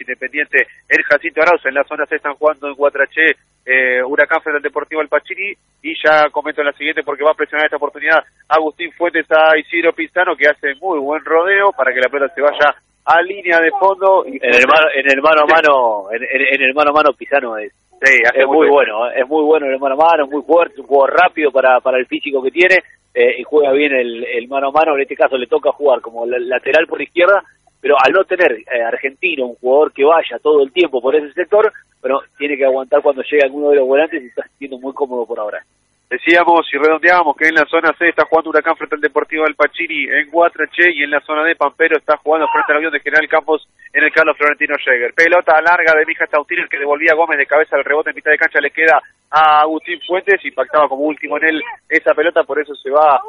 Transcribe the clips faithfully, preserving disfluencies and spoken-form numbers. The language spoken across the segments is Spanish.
Independiente en Jacinto Arauz. En la zona se están jugando en Guatraché eh, Huracán frente al Deportivo Alpachiri, y ya comento en la siguiente porque va a presionar esta oportunidad Agustín Fuentes a Isidro Pizano, que hace muy buen rodeo para que la pelota se vaya a línea de fondo. Y en, el mano, en el mano a mano, en, en, en el mano a mano Pizano es, sí, es muy, muy bueno, es muy bueno en el mano a mano, es muy fuerte, un juego rápido para, para el físico que tiene, eh, y juega bien el, el mano a mano. En este caso le toca jugar como lateral por izquierda, pero al no tener eh, Argentino, un jugador que vaya todo el tiempo por ese sector, pero tiene que aguantar cuando llegue alguno de los volantes, y está sintiendo muy cómodo por ahora. Decíamos y redondeábamos que en la zona C está jugando Huracán frente al Deportivo Alpachiri en Guatraché, y en la zona D Pampero está jugando frente al avión de General Campos en el Carlos Florentino Jäger. Pelota larga de Mijas Tautiner, que devolvía a Gómez de cabeza al rebote en mitad de cancha, le queda a Agustín Fuentes, impactaba como último en él esa pelota, por eso se va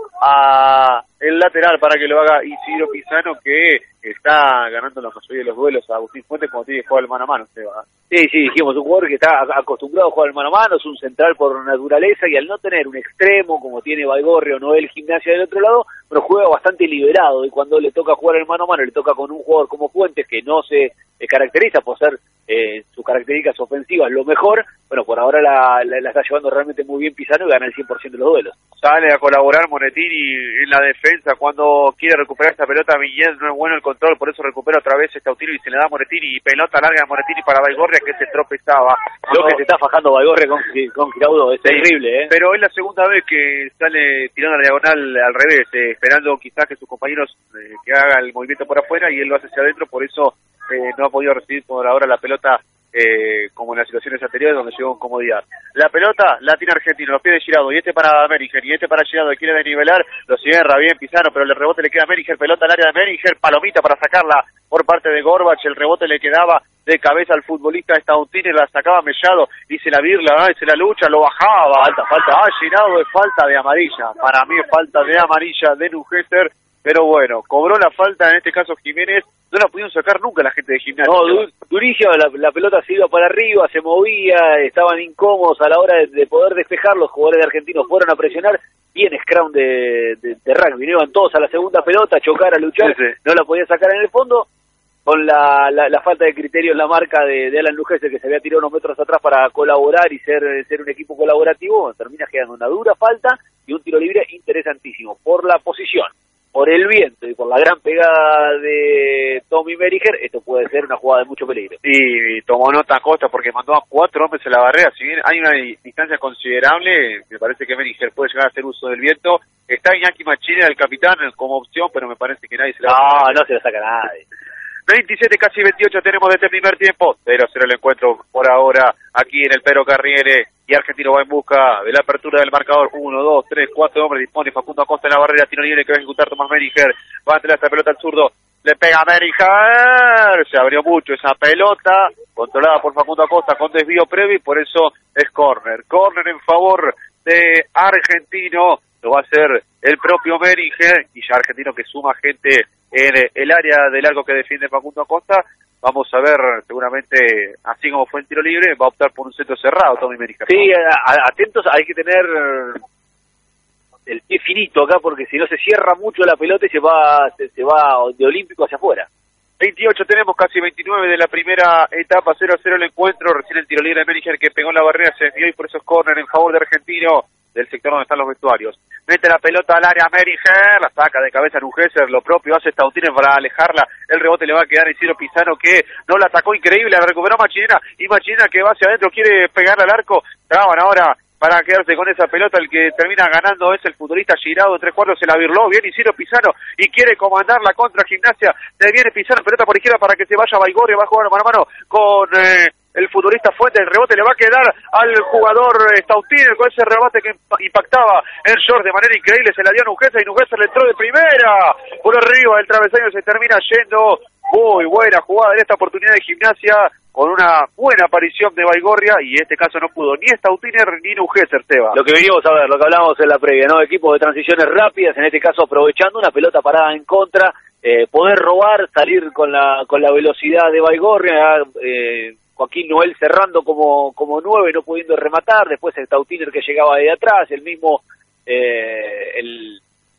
a el lateral para que lo haga Isidro Pizano, que está ganando la mayoría de los duelos a Agustín Fuentes cuando tiene que jugar el mano a mano. Se va. Sí, sí, dijimos, un jugador que está acostumbrado a jugar el mano a mano, es un central por naturaleza, y al no tener un extremo como tiene Baigorria o Noel Gimnasia del otro lado, pero juega bastante liberado, y cuando le toca jugar el mano a mano, le toca con un jugador como Fuentes, que no se eh, caracteriza por ser eh, sus características ofensivas lo mejor. Bueno, por ahora la, la, la está llevando realmente muy bien Pizano y gana el cien por ciento de los duelos. Sale a colaborar Monettini en la defensa cuando quiere recuperar esta pelota. Villén no es bueno el control, por eso recupera otra vez este Autino y se le da a Monettini, y pelota larga de Monettini para Baigorria, que se tropezaba. Lo que se está fajando Baigorria con, con Giraudo es sí, terrible, ¿eh? Pero es la segunda vez que sale tirando la diagonal al revés, eh, esperando quizás que sus compañeros eh, que haga el movimiento por afuera, y él lo hace hacia adentro, por eso eh, no ha podido recibir por ahora la pelota eh, como en las situaciones anteriores donde llegó con comodidad. La pelota la tiene Argentino, los pies de Giraudo, y este para Meriger, y este para Giraudo, quiere desnivelar, lo cierra bien Pizano, pero el rebote le queda a Meriger, pelota al área de Meriger, palomita para sacarla por parte de Gorbach, el rebote le quedaba de cabeza al futbolista estadounidense, la sacaba Mellado, dice la birla, se la lucha, lo bajaba, falta, falta, ha llenado de falta de amarilla, para mí es falta de amarilla de Nuggeser, pero bueno, cobró la falta en este caso Jiménez, no la pudieron sacar nunca la gente de Gimnasia. No, du durísimo, la, la pelota se iba para arriba, se movía, estaban incómodos a la hora de, de poder despejar, los jugadores argentinos fueron a presionar, bien scrum de, de, de rugby, iban todos a la segunda pelota, a chocar, a luchar, sí, sí. No la podía sacar en el fondo, con la, la, la falta de criterio en la marca de, de Alan Nuggeser, que se había tirado unos metros atrás para colaborar y ser, ser un equipo colaborativo, termina quedando una dura falta y un tiro libre interesantísimo, por la posición, por el viento y por la gran pegada de Tommy Meriger. Esto puede ser una jugada de mucho peligro. Y tomó nota Costa porque mandó a cuatro hombres en la barrera. Si bien hay una distancia considerable, me parece que Meriger puede llegar a hacer uso del viento. Está Iñaki Machina, el capitán, como opción, pero me parece que nadie se la No, no se la saca nadie. veintisiete, casi veintiocho tenemos de este primer tiempo. cero cero el encuentro por ahora aquí en el Pedro Carriere, y Argentino va en busca de la apertura del marcador. uno, dos, tres, cuatro hombres, dispone Facundo Acosta en la barrera, tiro libre que va a ejecutar Tomás Meriger, va a entregar esta pelota al zurdo, le pega a Meriger, se abrió mucho esa pelota, controlada por Facundo Acosta con desvío previo, y por eso es córner, córner en favor de Argentino, lo va a hacer el propio Meriger, y ya Argentino que suma gente en el área del largo que defiende Facundo Acosta. Vamos a ver, seguramente, así como fue el tiro libre, va a optar por un centro cerrado, Tommy Meriger. Sí, a, atentos, hay que tener el pie finito acá, porque si no se cierra mucho la pelota y se va, se, se va de olímpico hacia afuera. veintiocho tenemos, casi veintinueve de la primera etapa, cero a cero el encuentro, recién el tiro libre de Meriger que pegó en la barrera, se desvió, y por eso es córner en favor de Argentino, del sector donde están los vestuarios. Mete la pelota al área Meriger, la saca de cabeza Nuggeser, lo propio hace Tautines para alejarla, el rebote le va a quedar a Isidro Pizano, que no la atacó increíble, la recuperó Machinena, y Machinena que va hacia adentro, quiere pegarle al arco, traban ahora para quedarse con esa pelota, el que termina ganando es el futbolista Giraudo, en tres cuartos se la virló, bien Isidro Pizano, y quiere comandar la contra Gimnasia, se viene Pizano, pelota por izquierda para que se vaya Baigorria, va a jugar mano a mano con eh, el futbolista Fuentes, el rebote le va a quedar al jugador Stautin, con ese rebote que impactaba en short de manera increíble, se la dio a Nuggeser, y Nuggeser le entró de primera, por arriba el travesaño, se termina yendo. Muy buena jugada en esta oportunidad de Gimnasia, con una buena aparición de Baigorria, y en este caso no pudo ni Stautiner ni Nuggeser, Seba. Lo que venimos a ver, lo que hablábamos en la previa, ¿no? Equipos de transiciones rápidas, en este caso aprovechando una pelota parada en contra, eh, poder robar, salir con la con la velocidad de Baigorria, eh, Joaquín Noel cerrando como como nueve, no pudiendo rematar, después el Stautiner que llegaba de atrás, el mismo, eh, el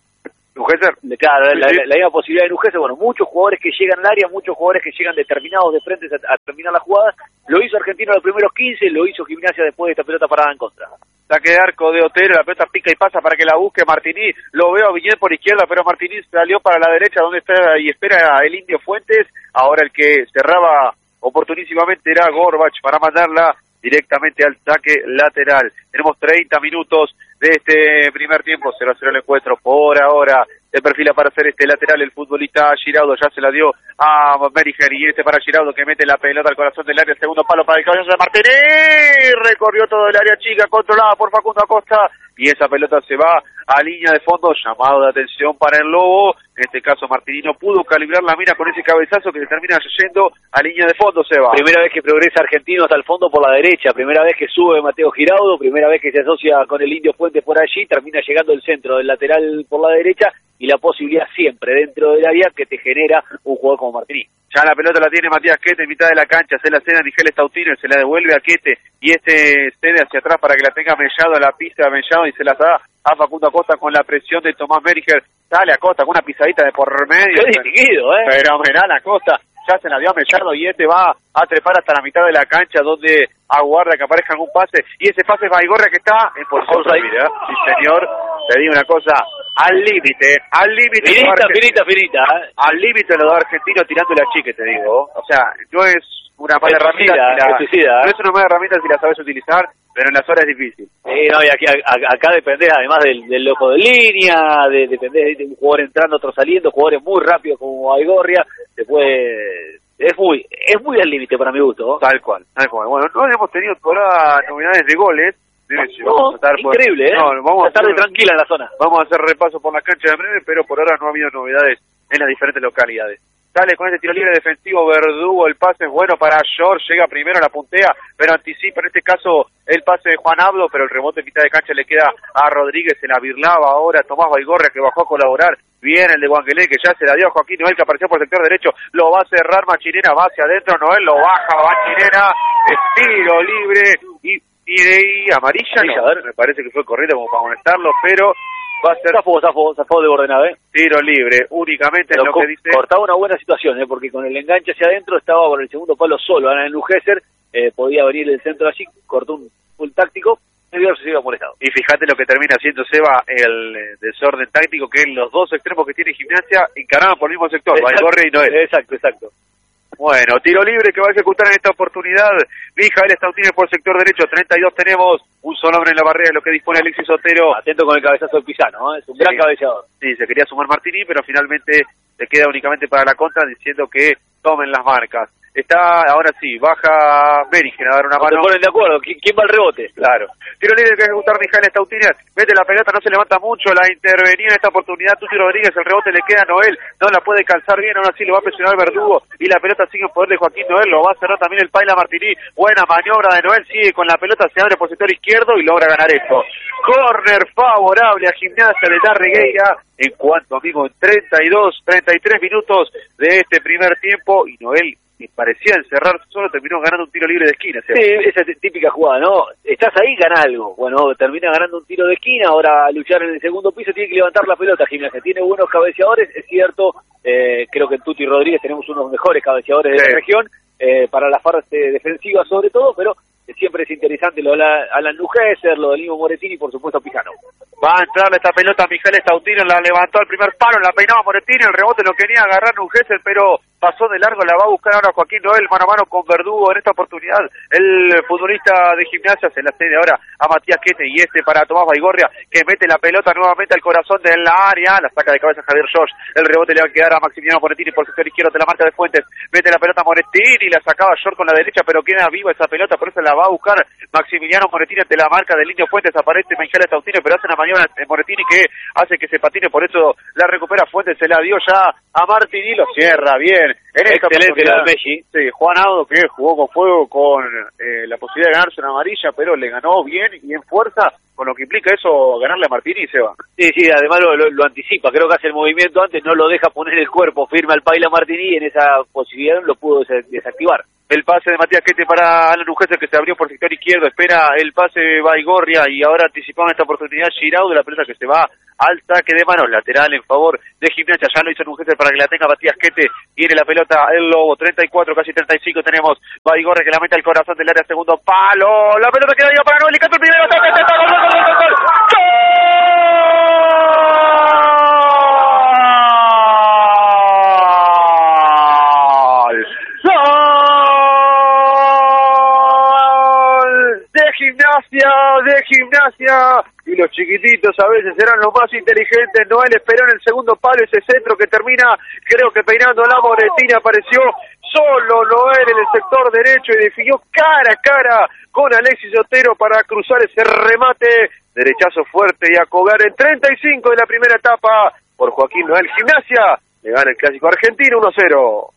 Nugeser. Claro, Sí, la, sí. la, la misma posibilidad de Nugeser. Bueno, muchos jugadores que llegan al área, muchos jugadores que llegan determinados de frente a, a terminar la jugada. Lo hizo Argentino los primeros quince, lo hizo Gimnasia después de esta pelota parada en contra. Saque de arco de Otero, la pelota pica y pasa para que la busque Martini. Lo veo a Viñez por izquierda, pero Martini salió para la derecha donde está y espera el Indio Fuentes. Ahora el que cerraba oportunísimamente era Gorbach para mandarla directamente al saque lateral. Tenemos treinta minutos de este primer tiempo, cero a cero el encuentro por ahora. Se perfila para hacer este lateral el futbolista Giraudo, ya se la dio a Meriger y este para Giraudo que mete la pelota al corazón del área, segundo palo para el cabezazo de Martínez, recorrió todo el área chica, controlada por Facundo Acosta y esa pelota se va a línea de fondo, llamado de atención para el Lobo, en este caso Martini no pudo calibrar la mira con ese cabezazo que se termina yendo a línea de fondo, se va. Primera vez que progresa Argentino hasta el fondo por la derecha, primera vez que sube Mateo Giraudo, primera vez que se asocia con el Indio Fuentes por allí, termina llegando el centro del lateral por la derecha y la posibilidad siempre dentro del área que te genera un jugador como Martini. Ya la pelota la tiene Matías Quete en mitad de la cancha, se la cede a Miguel Stautino, se la devuelve a Quete y este cede hacia atrás para que la tenga Mellado a la pista de Mellado y se la da a Facundo Acosta con la presión de Tomás Meriger. Sale Acosta con una pisadita de por medio. Qué distinguido, ¿eh? Fenomenal Acosta. Ya se la dio a Mellado y este va a trepar hasta la mitad de la cancha donde aguarda que aparezca algún pase. Y ese pase es Baigorria que está en posición rápida. Sí, señor. Te digo una cosa, al límite, al límite. Finita, finita, finita. ¿eh? Al límite lo de Argentino tirando la chique, te digo. O sea, no es una mala herramienta. Si la, suicida, ¿eh? no es una mala herramienta si la sabes utilizar, pero en las horas es difícil. Eh, no, y aquí, a, acá dependés además del, del ojo de línea, de, dependés de un jugador entrando, otro saliendo, jugadores muy rápidos como Baigorria, se puede... Es muy es muy al límite para mi gusto. ¿no? Tal cual, tal cual. Bueno, no hemos tenido por ahora novedades de goles. No, vamos a estar increíble, por... ¿eh? No, vamos a estar tranquila en la zona. Vamos a hacer repaso por la cancha de breve, pero por ahora no ha habido novedades en las diferentes localidades. Sale con este tiro libre defensivo Verdugo, el pase es bueno para George, llega primero a la puntea, pero anticipa en este caso el pase de Juan Abdo, pero el rebote en mitad de cancha le queda a Rodríguez, se la birlaba ahora Tomás Baigorria que bajó a colaborar, bien el de Guanguelé que ya se la dio a Joaquín Noel que apareció por el sector derecho, lo va a cerrar Machinera, va hacia adentro, Noel lo baja, Machinera, tiro libre y, y, y amarilla, no, a ver, me parece que fue corrido como para molestarlo, pero... Va a ser zafó, zafó, zafó de Bordenave, ¿eh? Tiro libre, únicamente es lo que dice. Cortaba una buena situación, ¿eh? Porque con el enganche hacia adentro estaba por el segundo palo solo. Ahora en Nugeser eh, podía venir el centro allí, cortó un full táctico, medio se iba molestado. Y fíjate lo que termina haciendo Seba, el eh, desorden táctico, que en los dos extremos que tiene Gimnasia encaraban por el mismo sector, Baigorria y Noel. Exacto, exacto. Bueno, tiro libre que va a ejecutar en esta oportunidad Mijael Stautini por el sector derecho, treinta y dos tenemos, un solo hombre en la barrera, lo que dispone Alexis Otero. Atento con el cabezazo del Pisano, ¿eh? Es un sí. gran cabeceador. Sí, se quería sumar Martini, pero finalmente se queda únicamente para la contra diciendo que tomen las marcas. Está, ahora sí, baja Meriger a dar una no mano. Se ponen de acuerdo, ¿quién, quién va al rebote? Claro. Tiro libre que ejecutar Mijael Stautini, mete la pelota, no se levanta mucho, la intervenía en esta oportunidad Tuti Rodríguez, el rebote le queda a Noel, no la puede calzar bien, ahora sí lo va a presionar Verdugo, y la pelota sigue en poder de Joaquín Noel, lo va a cerrar también el Paila Martini, buena maniobra de Noel, sigue con la pelota, se abre por el sector izquierdo y logra ganar esto. Corner favorable a Gimnasia de Darregueira, en cuanto, amigo, en treinta y dos, treinta y tres minutos de este primer tiempo, y Noel, que parecía encerrarse solo, terminó ganando un tiro libre de esquina. ¿sí? Sí, esa típica jugada, ¿no? Estás ahí, gana algo. Bueno, termina ganando un tiro de esquina, ahora a luchar en el segundo piso, tiene que levantar la pelota Gimnasia. Tiene buenos cabeceadores, es cierto, eh, creo que en Tuti Rodríguez tenemos unos de los mejores cabeceadores sí. de la región, eh, para la fase defensiva sobre todo, pero siempre es interesante lo de Alan Nugeser, lo de Limo Moretini y por supuesto Pisano. Va a entrar esta pelota Mijael Stautini, la levantó al primer palo, la peinaba Moretini, el rebote lo quería agarrar Nugeser, pero pasó de largo, la va a buscar ahora Joaquín Noel, mano a mano con Verdugo en esta oportunidad. El futbolista de Gimnasia se la cede ahora a Matías Quete y este para Tomás Baigorria, que mete la pelota nuevamente al corazón de la área, la saca de cabeza Javier George, el rebote le va a quedar a Maximiliano Moretini por el sector izquierdo de la marca de Fuentes, mete la pelota a Moretini, la sacaba George con la derecha, pero queda viva esa pelota, por eso la va a buscar Maximiliano Moretini ante la marca del Indio Fuentes, aparece Mijael Stautini, pero hace una maniobra en Moretini que hace que se patine, por eso la recupera Fuentes, se la dio ya a Martini, lo cierra bien. En esta excelente la Messi. Sí, Juan Audo que jugó con fuego con eh, la posibilidad de ganarse una amarilla, pero le ganó bien y en fuerza, con lo que implica eso ganarle a Martini y se va. Sí, sí, además lo, lo, lo anticipa, creo que hace el movimiento antes, no lo deja poner el cuerpo firme al Paila Martini y en esa posibilidad lo pudo desactivar. El pase de Matías Quete para Alan Ujese, que se abrió por sector izquierdo. Espera el pase de Baigorria y ahora anticipamos esta oportunidad Giraudo, la pelota que se va al saque de manos lateral en favor de Gimnasia. Ya lo hizo Ujese para que la tenga Matías Quete. Tiene la pelota el Lobo, treinta y cuatro, casi treinta y cinco. Tenemos Baigorria que la mete al corazón del área, segundo palo. La pelota queda ahí para Noel y canta el primero. ¡Gol, gol, gol, gol, gol, gol! Gimnasia, de Gimnasia, y los chiquititos a veces serán los más inteligentes. Noel esperó en el segundo palo ese centro que termina, creo que peinando la Moretina, apareció solo Noel en el sector derecho y definió cara a cara con Alexis Otero para cruzar ese remate, derechazo fuerte y a colgar en treinta y cinco de la primera etapa por Joaquín Noel. Gimnasia le gana el clásico argentino uno a cero.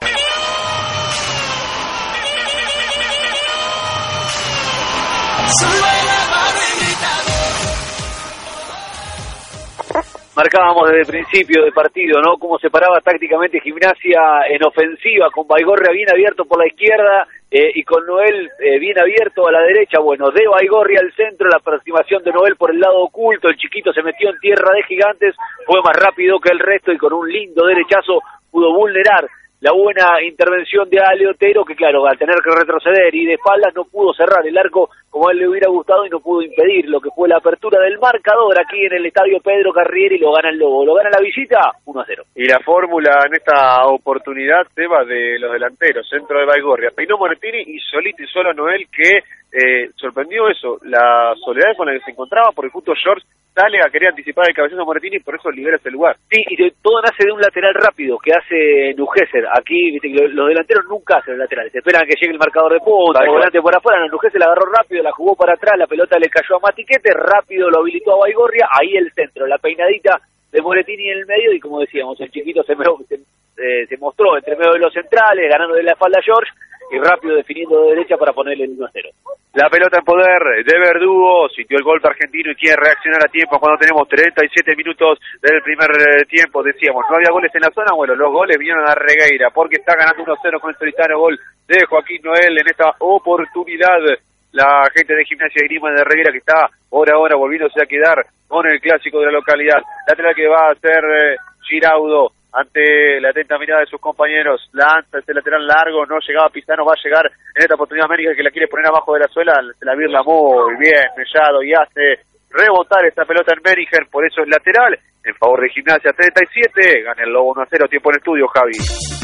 Marcábamos desde el principio de partido, ¿no? Cómo se paraba tácticamente Gimnasia en ofensiva, con Baigorria bien abierto por la izquierda eh, y con Noel eh, bien abierto a la derecha. Bueno, de Baigorria al centro, la aproximación de Noel por el lado oculto, el chiquito se metió en tierra de gigantes, fue más rápido que el resto y con un lindo derechazo pudo vulnerar la buena intervención de Ale Otero, que claro, al tener que retroceder y de espaldas no pudo cerrar el arco como a él le hubiera gustado y no pudo impedir lo que fue la apertura del marcador aquí en el estadio Pedro Carrieri. Lo gana el Lobo, lo gana la visita uno a cero. Y la fórmula en esta oportunidad se va de los delanteros, centro de Baigorria, peinó Morettini y solito y solo Noel, que eh, sorprendió eso, la soledad con la que se encontraba, porque justo George sale a querer anticipar el cabezazo de Morettini y por eso libera ese lugar. Sí, y de, todo nace de un lateral rápido que hace Nugeser. Aquí, viste, los, los delanteros nunca hacen laterales, esperan que llegue el marcador de punta, por delante por afuera. Nugeser la agarró rápido, la jugó para atrás, la pelota le cayó a Matiquete, rápido lo habilitó a Baigorria, ahí el centro, la peinadita de Morettini en el medio, y como decíamos, el chiquito se, me, se, eh, se mostró entre medio de los centrales, ganando de la espalda a George, y rápido definiendo de derecha para ponerle el uno a cero. La pelota en poder de Verdugo, sintió el golpe argentino y quiere reaccionar a tiempo cuando tenemos treinta y siete minutos del primer eh, tiempo. Decíamos, no había goles en la zona, bueno, los goles vinieron a Regueira, porque está ganando uno a cero con el solitario gol de Joaquín Noel en esta oportunidad. La gente de Gimnasia y Grima de Regueira que está hora a hora volviéndose a quedar con el clásico de la localidad. Lateral que va a hacer eh, Giraudo ante la atenta mirada de sus compañeros, lanza este lateral largo, no llegaba Pizano, va a llegar en esta oportunidad América, que la quiere poner abajo de la suela, se la virla muy bien, mellado, y hace rebotar esta pelota en Beringer, por eso es lateral, en favor de Gimnasia. Treinta y siete, gana el Lobo uno a cero, tiempo en estudio, Javi.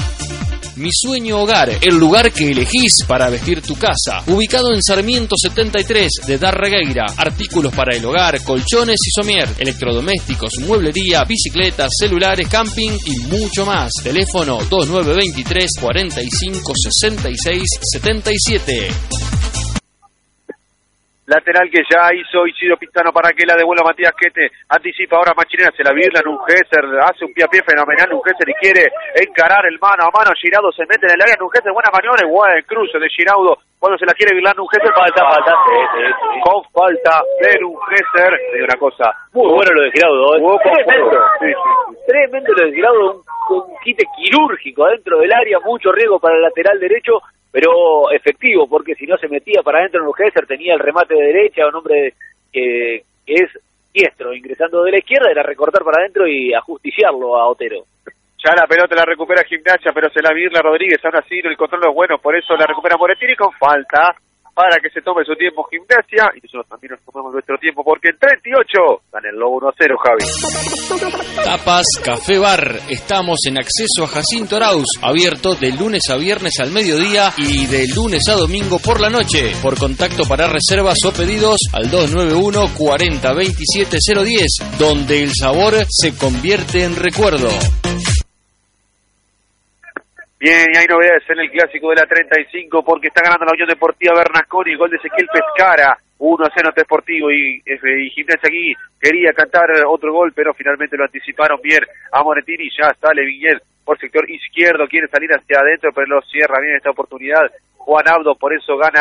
Mi Sueño Hogar, el lugar que elegís para vestir tu casa. Ubicado en Sarmiento setenta y tres de Darregueira. Artículos para el hogar, colchones y somier, electrodomésticos, mueblería, bicicletas, celulares, camping y mucho más. Teléfono dos nueve dos tres, cuatro cinco, seis seis siete siete. Lateral que ya hizo Isidro Pizano para que la devuelva Matías Quete. Anticipa ahora Machinera, se la virla Nugeser, hace un pie a pie fenomenal Nugeser y quiere encarar el mano a mano. Giraudo se mete en el área, Nugeser, buena maniobra, buen cruce de Giraudo. Cuando se la quiere virlar Nugeser, falta, falta, sí, sí, sí. Con falta de Nugeser. Digo una cosa, muy bueno lo de Giraudo, ¿eh? Tremendo, sí, sí, sí. Tremendo lo de Giraudo, un, un quite quirúrgico adentro del área, mucho riesgo para el lateral derecho, pero efectivo, porque si no se metía para adentro en Nugeser, tenía el remate de derecha, un hombre que, que es diestro, ingresando de la izquierda, era recortar para adentro y ajusticiarlo a Otero. Ya la pelota la recupera Gimnasia, pero se la virla Rodríguez, aún así el control no es bueno, por eso la recupera Morettini con falta, para que se tome su tiempo Gimnasia, y nosotros también nos tomamos nuestro tiempo, porque en treinta y ocho gana el Lobo uno a cero, Javi. Tapas Café Bar. Estamos en acceso a Jacinto Arauz, abierto de lunes a viernes al mediodía y de lunes a domingo por la noche. Por contacto para reservas o pedidos al dos nueve uno, cuarenta, veintisiete, cero diez, donde el sabor se convierte en recuerdo. Bien, y hay novedades en el clásico de la treinta y cinco, porque está ganando la Unión Deportiva Bernasconi, el gol de Ezequiel Pescara, uno a cero Deportivo, y, y Gimnasia aquí quería cantar otro gol, pero finalmente lo anticiparon bien a Morettini. Ya está Leviñel por sector izquierdo, quiere salir hacia adentro, pero lo cierra bien esta oportunidad Juan Abdo, por eso gana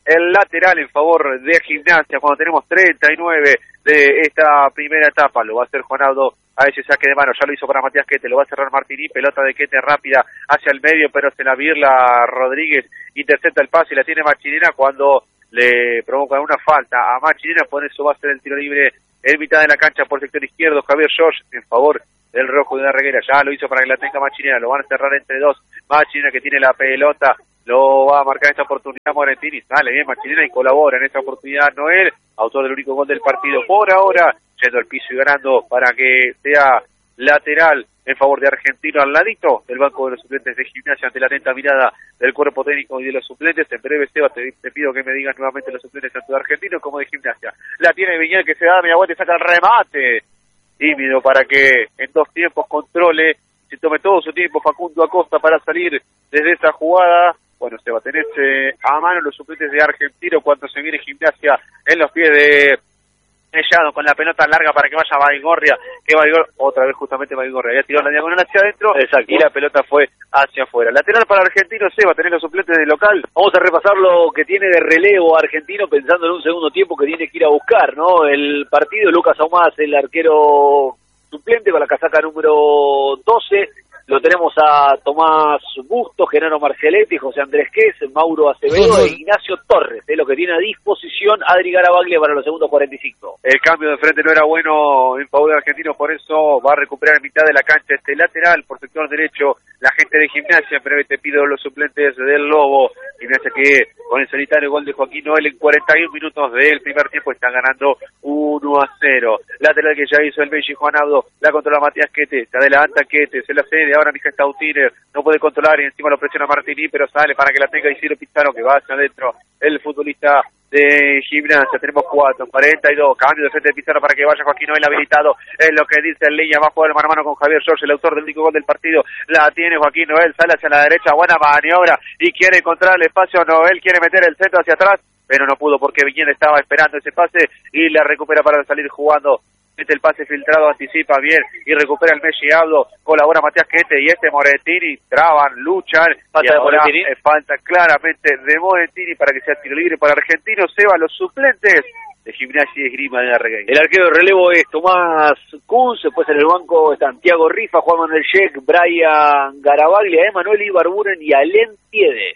el lateral en favor de Gimnasia cuando tenemos treinta y nueve de esta primera etapa. Lo va a hacer Juan Aldo a ese saque de mano, ya lo hizo para Matías Quete, lo va a cerrar Martini, pelota de Quete rápida hacia el medio, pero se la virla Rodríguez, intercepta el pase y la tiene Machinena cuando le provoca una falta a Machinena, por eso va a ser el tiro libre en mitad de la cancha por sector izquierdo, Javier George en favor del rojo de Darreguera, ya lo hizo para que la tenga Machinena, lo van a cerrar entre dos, Machinena que tiene la pelota, lo va a marcar esta oportunidad Morentini, sale bien Machinena y colabora en esta oportunidad Noel, autor del único gol del partido por ahora, yendo al piso y ganando para que sea lateral en favor de Argentino al ladito del banco de los suplentes de Gimnasia ante la atenta mirada del cuerpo técnico y de los suplentes. En breve, Seba, te, te pido que me digas nuevamente los suplentes tanto de Argentino como de Gimnasia. La tiene Viñal que se da media vuelta y saca el remate tímido para que en dos tiempos controle, se tome todo su tiempo Facundo Acosta para salir desde esa jugada. Bueno, Seba, tenés eh, a mano los suplentes de Argentino cuando se viene Gimnasia en los pies de Mellado con la pelota larga para que vaya Baigorria, que Baigorria, otra vez justamente Baigorria, había tirado la diagonal hacia adentro. Exacto. Y la pelota fue hacia afuera. Lateral para Argentino, Seba, tenés los suplentes de local. Vamos a repasar lo que tiene de relevo Argentino pensando en un segundo tiempo que tiene que ir a buscar, ¿no? El partido, Lucas Ahumada, el arquero suplente con la casaca número doce. Lo tenemos a Tomás Busto, Genaro Marcialetti, José Andrés Ques, Mauro Acevedo e Ignacio Torres. Es lo que tiene a disposición Adri Garabaglia para los segundos cuarenta y cinco. El cambio de frente no era bueno en favor de Argentino, por eso va a recuperar en mitad de la cancha este lateral por sector derecho. La gente de Gimnasia, en breve te pido los suplentes del Lobo. Gimnasia que con el solitario gol de Joaquín Noel en cuarenta y un minutos del primer tiempo está ganando uno a cero. Lateral que ya hizo el Belli Juan Abdo, la controla Matías Quete, se adelanta Quete, se la cede, ahora Mija Stautiner, no puede controlar y encima lo presiona Martini, pero sale para que la tenga Isidro Pizarro, que va hacia adentro el futbolista de Gimnasia. Tenemos cuatro, cuarenta y dos, cambio de frente de Pizarro para que vaya Joaquín Noel habilitado, es lo que dice el línea, va a jugar mano a mano con Javier George, el autor del único gol del partido, la tiene Joaquín Noel, sale hacia la derecha, buena maniobra y quiere encontrar el espacio, Noel quiere meter el centro hacia atrás, pero no pudo porque Viñén estaba esperando ese pase y la recupera para salir jugando. Este el pase filtrado, anticipa bien y recupera el Messi Abdo, colabora Matías Quete y este Morentini, traban, luchan, falta, y ahora, de eh, falta claramente de Morentini para que sea tiro libre para Argentino. Seba, los suplentes de Gimnasia y Esgrima de Darregueira. El arquero de relevo es Tomás Kunz, después en el banco están Tiago Rifa, Juan Manuel Sheck, Brian Garabaglia, Emanuel Ibarburen y Alén Tiede.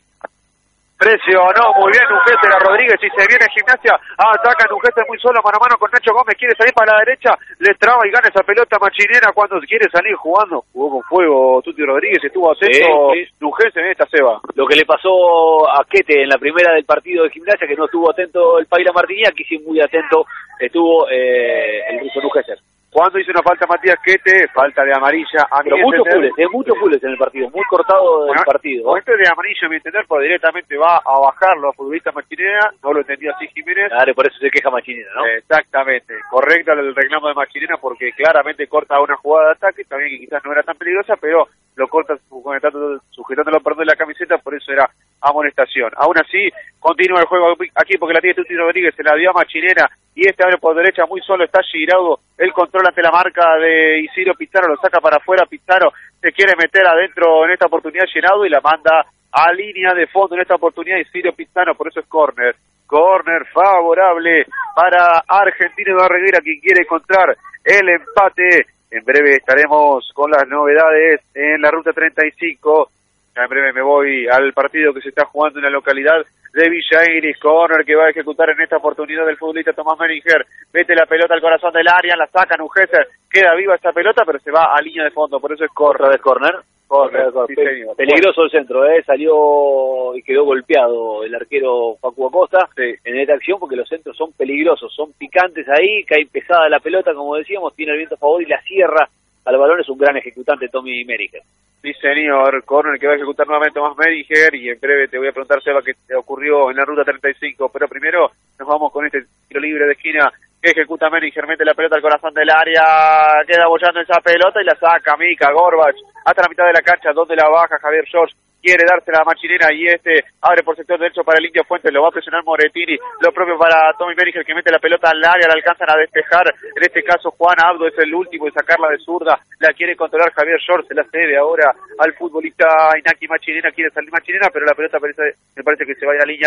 Presionó muy bien Nujete a Rodríguez y se viene Gimnasia, ataca Nujete muy solo, mano a mano con Nacho Gómez, quiere salir para la derecha, le traba y gana esa pelota Machinera cuando quiere salir jugando, jugó con fuego Tuti Rodríguez, estuvo atento sí, sí. Nujete en esta, Seba. Lo que le pasó a Quete en la primera del partido de Gimnasia, que no estuvo atento el Paila Martini, aquí sí muy atento estuvo eh, el ruso Nujete. Cuando hizo una falta Matías Quete, falta de amarilla a Pero muchos fules, de muchos fules en el partido, muy cortado del bueno, partido. Con este de amarillo, a mi entender, pues directamente va a bajarlo a futbolista Machinera, no lo entendió así Jiménez. Claro, por eso se queja Machinera, ¿no? Exactamente, correcto el reclamo de Machinera porque claramente corta una jugada de ataque, también que quizás no era tan peligrosa, pero lo corta sujetándolo perdón la camiseta, por eso era amonestación. Aún así, continúa el juego aquí porque la tiene Tuti Rodríguez, se la dio a Machinera y este abre por derecha muy solo, está Giraudo, el control ante la marca de Isidro Pizarro, lo saca para afuera, Pizarro se quiere meter adentro en esta oportunidad Giraudo y la manda a línea de fondo en esta oportunidad Isidro Pizarro, por eso es córner, córner favorable para Argentino de Darregueira, quien quiere encontrar el empate. En breve estaremos con las novedades en la ruta treinta y cinco. En breve me voy al partido que se está jugando en la localidad de Villa Iris. Corner que va a ejecutar en esta oportunidad el futbolista Tomás Menninger. Mete la pelota al corazón del área, la saca Nujese. Queda viva esta pelota, pero se va a línea de fondo. Por eso es corner. de corner. Corner, sí, señor. Peligroso el centro, ¿eh? Salió y quedó golpeado el arquero Facu Acosta sí. en esta acción porque los centros son peligrosos, son picantes ahí, cae pesada la pelota, como decíamos, tiene el viento a favor y la cierra al balón. Es un gran ejecutante Tommy Menninger. Sí, señor, corner que va a ejecutar nuevamente Tomás Menninger y en breve te voy a preguntar, Seba, qué te ocurrió en la ruta treinta y cinco, pero primero nos vamos con este tiro libre de esquina que ejecuta Menninger, mete la pelota al corazón del área, queda bollando esa pelota y la saca Mika Gorbach hasta la mitad de la cancha, donde la baja Javier George, quiere dársela a Machinera y este abre por sector derecho para el Indio Fuentes, lo va a presionar Moretini, lo propio para Tommy Menninger que mete la pelota al área, la alcanzan a despejar, en este caso Juan Abdo es el último de sacarla de zurda, la quiere controlar Javier George, se la cede ahora al futbolista Inaki Machinera, quiere salir Machinera, pero la pelota parece, me parece que se va a la línea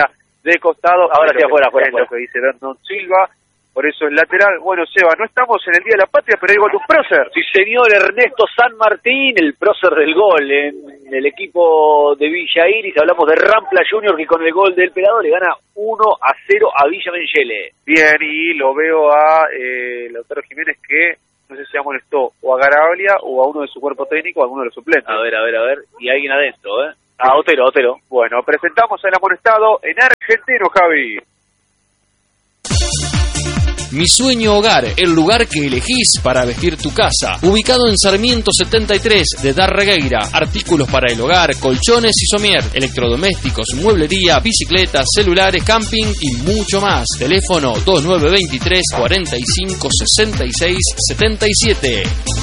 de costado. Ahora sí, afuera, afuera, afuera. Lo que dice Vernon Silva. Por eso el lateral. Bueno, Seba, no estamos en el Día de la Patria, pero hay gol de un prócer. Sí, señor, Ernesto San Martín, el prócer del gol en el equipo de Villa Iris. Hablamos de Rampla Junior, que con el gol del Pelado le gana uno a cero a Villa Menchele. Bien, y lo veo a eh, Lautaro Jiménez, que no sé si se molestó o a Garabia o a uno de su cuerpo técnico o a alguno de los suplentes. A ver, a ver, a ver. Y alguien adentro, ¿eh? A Otero, Otero. Bueno, presentamos al amonestado en argentino, Javi. Mi Sueño Hogar, el lugar que elegís para vestir tu casa. Ubicado en Sarmiento setenta y tres de Darregueira. Artículos para el hogar, colchones y somier, electrodomésticos, mueblería, bicicletas, celulares, camping y mucho más. Teléfono dos nueve dos tres, cuarenta y cinco, sesenta y seis, setenta y siete.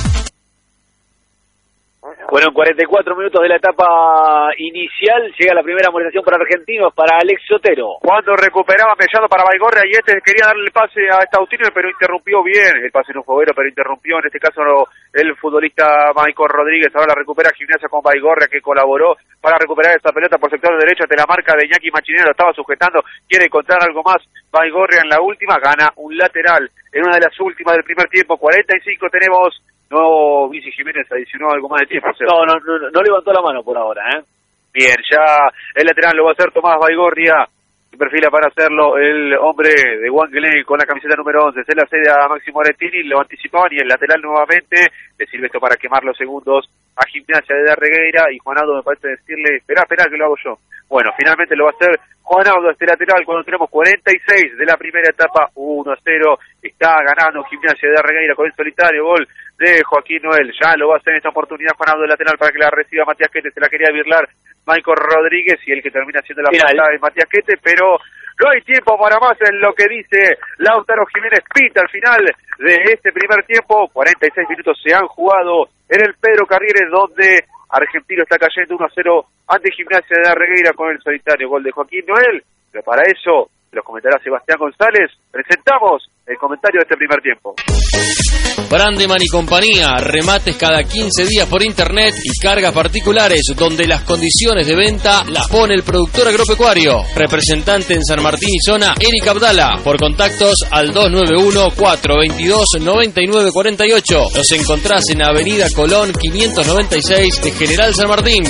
Bueno, en cuarenta y cuatro minutos de la etapa inicial llega la primera amonestación para Argentinos, para Alex Otero. Cuando recuperaba Mellado para Baigorria y este quería darle el pase a Stautino, pero interrumpió bien. El pase no fue bueno, pero interrumpió. En este caso el futbolista Michael Rodríguez. Ahora la recupera Gimnasia con Baigorria, que colaboró para recuperar esta pelota por sector derecho ante la marca de Iñaki Machinero. Estaba sujetando, quiere encontrar algo más. Baigorria en la última, gana un lateral en una de las últimas del primer tiempo. cuarenta y cinco tenemos. No, Vinci Jiménez adicionó algo más de tiempo. No, no, no, no levantó la mano por ahora, ¿eh? Bien, ya el lateral lo va a hacer Tomás Baigorria. Se perfila para hacerlo el hombre de Wangelé con la camiseta número once. Se la cede a Máximo Aretini, lo anticipaban y el lateral nuevamente. Le sirve esto para quemar los segundos a Gimnasia de Darregueira. Y Juanado me parece decirle, espera, espera que lo hago yo. Bueno, finalmente lo va a hacer Juanado este lateral cuando tenemos cuarenta y seis de la primera etapa. uno a cero. Está ganando Gimnasia de Darregueira con el solitario gol de Joaquín Noel. Ya lo va a hacer en esta oportunidad Juanado del lateral para que la reciba Matías Quete. Se la quería birlar Michael Rodríguez y el que termina haciendo la falta de Matías Quete, pero no hay tiempo para más en lo que dice Lautaro Jiménez. Pita al final de este primer tiempo. cuarenta y seis minutos se han jugado en el Pedro Carrieres, donde Argentino está cayendo uno a cero ante Gimnasia de Darregueira con el solitario gol de Joaquín Noel. Pero para eso, los comentará Sebastián González. Presentamos el comentario de este primer tiempo. Brandeman y compañía, remates cada quince días por internet y cargas particulares, donde las condiciones de venta las pone el productor agropecuario. Representante en San Martín y zona, Eric Abdala. Por contactos al dos nueve uno, cuatro veintidós, noventa y nueve cuarenta y ocho. Los encontrás en Avenida Colón quinientos noventa y seis de General San Martín.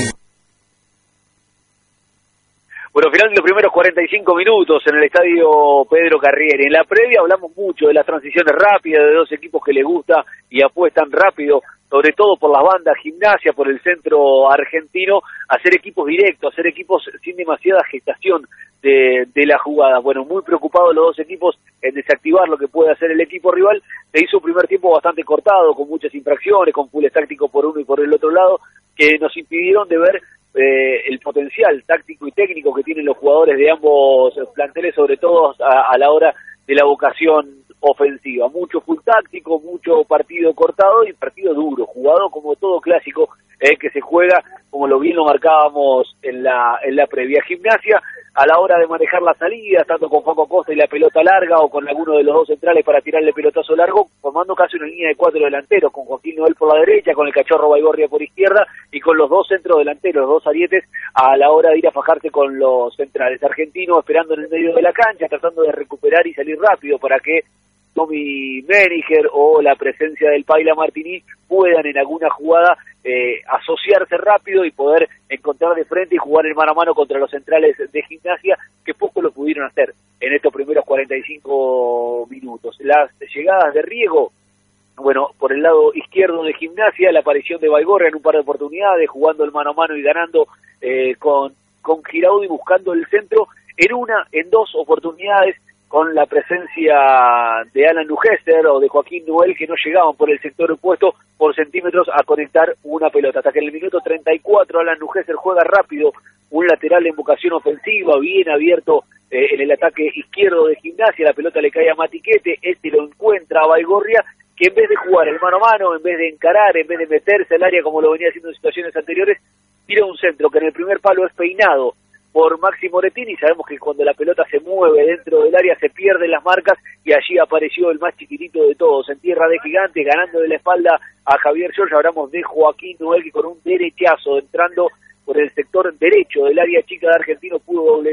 Bueno, final de los primeros cuarenta y cinco minutos en el estadio Pedro Carriere. En la previa hablamos mucho de las transiciones rápidas de dos equipos que les gusta y apuestan rápido, sobre todo por las bandas. Gimnasia, por el centro argentino, hacer equipos directos, hacer equipos sin demasiada gestación de, de la jugada. Bueno, muy preocupados los dos equipos en desactivar lo que puede hacer el equipo rival. Se hizo un primer tiempo bastante cortado, con muchas infracciones, con fulls tácticos por uno y por el otro lado, que nos impidieron de ver Eh, el potencial táctico y técnico que tienen los jugadores de ambos planteles, sobre todo a, a la hora de la vocación ofensiva. Mucho full táctico, mucho partido cortado y partido duro, jugado como todo clásico eh, que se juega, como lo bien lo marcábamos en la en la previa. Gimnasia, a la hora de manejar la salida, tanto con Faco Costa y la pelota larga o con alguno de los dos centrales para tirarle pelotazo largo, formando casi una línea de cuatro delanteros, con Joaquín Noel por la derecha, con el Cachorro Baigorria por izquierda y con los dos centros delanteros, los dos arietes, a la hora de ir a fajarse con los centrales. Argentinos esperando en el medio de la cancha, tratando de recuperar y salir rápido para que Tommy Meniger o la presencia del Paila Martini puedan en alguna jugada eh, asociarse rápido y poder encontrar de frente y jugar el mano a mano contra los centrales de Gimnasia, que poco lo pudieron hacer en estos primeros cuarenta y cinco minutos. Las llegadas de riego, bueno, por el lado izquierdo de Gimnasia, la aparición de Baigorria en un par de oportunidades, jugando el mano a mano y ganando eh, con, con Giraudi, buscando el centro, en una, en dos oportunidades, con la presencia de Alan Lugester o de Joaquín Noel, que no llegaban por el sector opuesto por centímetros a conectar una pelota. Hasta que en el minuto treinta y cuatro Alan Lugester juega rápido, un lateral en vocación ofensiva, bien abierto eh, en el ataque izquierdo de Gimnasia, la pelota le cae a Matiquete, este lo encuentra a Baigorria, que en vez de jugar el mano a mano, en vez de encarar, en vez de meterse al área como lo venía haciendo en situaciones anteriores, tira un centro que en el primer palo es peinado por Máximo Moretini. Sabemos que cuando la pelota se mueve dentro del área se pierden las marcas y allí apareció el más chiquitito de todos, en tierra de gigantes, ganando de la espalda a Javier George. Hablamos de Joaquín Noel, que con un derechazo entrando por el sector derecho del área chica de Argentino pudo doblegar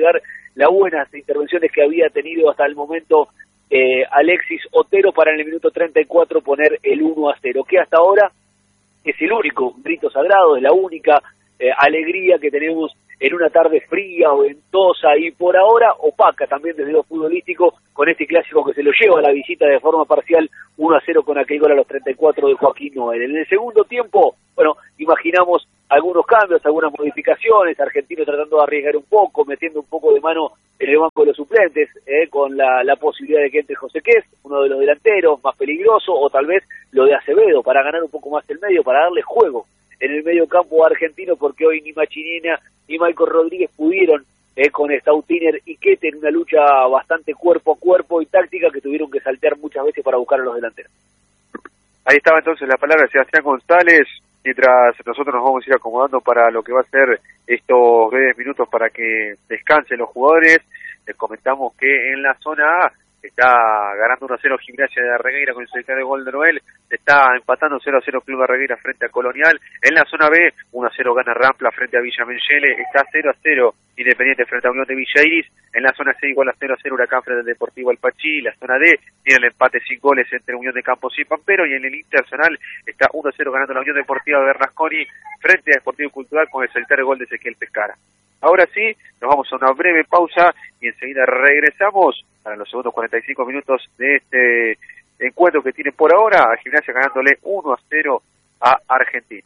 las buenas intervenciones que había tenido hasta el momento eh, Alexis Otero para en el minuto treinta y cuatro poner el uno a cero, que hasta ahora es el único grito sagrado, es la única eh, alegría que tenemos en una tarde fría o ventosa y por ahora opaca también desde lo futbolístico con este clásico que se lo lleva a la visita de forma parcial uno a cero con aquel gol a los treinta y cuatro de Joaquín Noel. En el segundo tiempo, bueno, imaginamos algunos cambios, algunas modificaciones, Argentino tratando de arriesgar un poco, metiendo un poco de mano en el banco de los suplentes, eh, con la, la posibilidad de que entre José Quez, uno de los delanteros más peligroso, o tal vez lo de Acevedo para ganar un poco más el medio, para darle juego en el medio campo argentino, porque hoy ni Machinina ni Michael Rodríguez pudieron eh, con Stautiner y Quete en una lucha bastante cuerpo a cuerpo y táctica que tuvieron que saltear muchas veces para buscar a los delanteros. Ahí estaba entonces la palabra de Sebastián González, mientras nosotros nos vamos a ir acomodando para lo que va a ser estos breves minutos para que descansen los jugadores. Les comentamos que en la zona A está ganando uno a cero Gimnasia de Darregueira con el solitario gol de Noel, está empatando cero a cero Club Darregueira frente a Colonial. En la zona B, uno a cero gana Rampla frente a Villa Menchele, está cero a cero Independiente frente a Unión de Villa Iris. En la zona C, igual a cero a cero Huracán frente al Deportivo Alpachí. La zona D tiene el empate sin goles entre Unión de Campos y Pampero, y en el Internacional está uno a cero ganando la Unión Deportiva de Bernasconi frente a Deportivo Cultural con el solitario gol de Ezequiel Pescara. Ahora sí, nos vamos a una breve pausa y enseguida regresamos para los segundos cuarenta y cinco minutos de este encuentro que tiene por ahora a Gimnasia ganándole uno a cero a Argentina.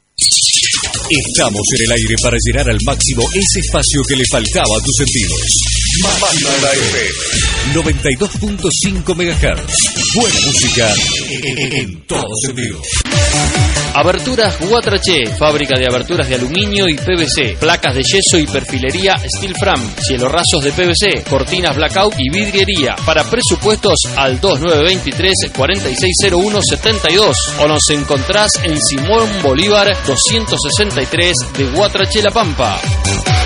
Estamos en el aire para llenar al máximo ese espacio que le faltaba a tus sentidos. Máxima la F M noventa y dos punto cinco megahertz. Buena música en, en todo sentido. Aberturas Guatraché, fábrica de aberturas de aluminio y P V C, placas de yeso y perfilería Steel Fram, cielorrazos de P V C, cortinas blackout y vidriería. Para presupuestos al dos nueve veintitrés cuarenta y seis cero uno setenta y dos o nos encontrás en Simón Bolívar doscientos sesenta y tres de Guatraché La Pampa.